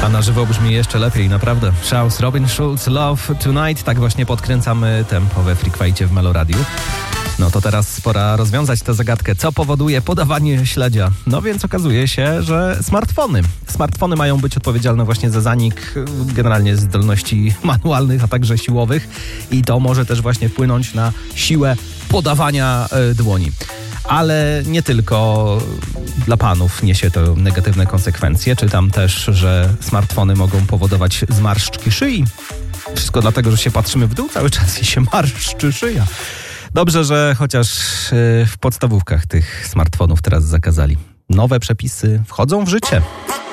A na żywo brzmi jeszcze lepiej, naprawdę. Strauss, Robin Schulz, Love Tonight. Tak właśnie podkręcamy tempo we Freakwajcie w Meloradiu. No to teraz pora rozwiązać tę zagadkę. Co powoduje podawanie śledzia? No więc okazuje się, że smartfony mają być odpowiedzialne właśnie za zanik generalnie zdolności manualnych, a także siłowych. I to może też właśnie wpłynąć na siłę podawania dłoni. Ale nie tylko dla panów niesie to negatywne konsekwencje. Czytam też, że smartfony mogą powodować zmarszczki szyi. Wszystko dlatego, że się patrzymy w dół cały czas i się marszczy szyja. Dobrze, że chociaż w podstawówkach tych smartfonów teraz zakazali. Nowe przepisy wchodzą w życie.